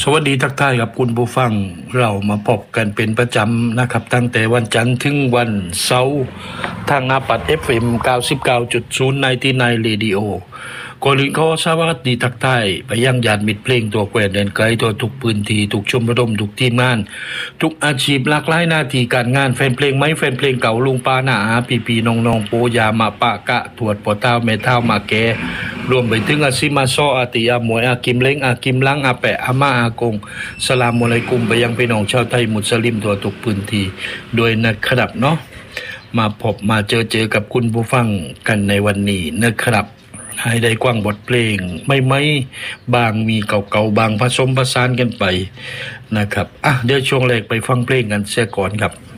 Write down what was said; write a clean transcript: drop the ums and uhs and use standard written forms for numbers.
สวัสดีทักทายกับคุณผู้ฟังเรามาพบกันเป็นประจำนะครับตั้งแต่วันจันทร์ถึงวันเสาร์ทางหน้าปัด FM 99.0 99 Radio ก่อนอื่นขอสวัสดีทักทายไปยังญาติมิตรเพลงตัวแกว่นแดนไกลตัวทุกพื้นที่ทุกชมรมทุกทีมงานทุกอาชีพหลากหลายหน้าที่การงานแฟนเพลงไม้แฟนเพลงเก่าลุงป้าหน้าอาพี่ๆน้องๆโปยามาปะกะถวดปอเต้าแม่เต้ามาแกรวมไปถึงอาซิมาซออาติอาหมวยอากิมเล้งอากิมลังอาแปะอาม่าอากงสลามอะลัยกุมไปยังพี่น้องชาวไทยมุสลิมตัวทุกพื้นที่โดยนะครับเนาะมาพบมาเจอกับคุณผู้ฟังกันในวันนี้นะครับให้ได้กว้างบทเพลงไม่บางมีเก่าๆบางผสมผสานกันไปนะครับเดี๋ยวช่วงแรกไปฟังเพลงกันเสียก่อนครับ